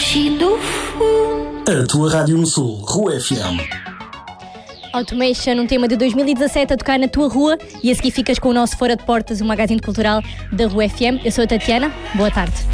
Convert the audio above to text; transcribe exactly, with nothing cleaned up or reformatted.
do fundo. A tua rádio no Sul, Rua F M. Automation, um tema de dois mil e dezassete a tocar na tua rua, e a seguir ficas com o nosso Fora de Portas, o magazine cultural da Rua F M. Eu sou a Tatiana, boa tarde.